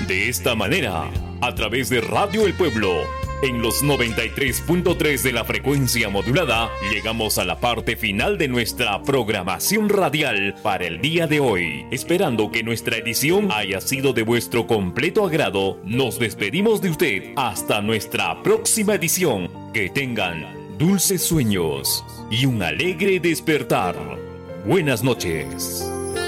De esta manera, a través de Radio El Pueblo, en los 93.3 de la frecuencia modulada, llegamos a la parte final de nuestra programación radial para el día de hoy. Esperando que nuestra edición haya sido de vuestro completo agrado, nos despedimos de usted hasta nuestra próxima edición. Que tengan dulces sueños y un alegre despertar. Buenas noches.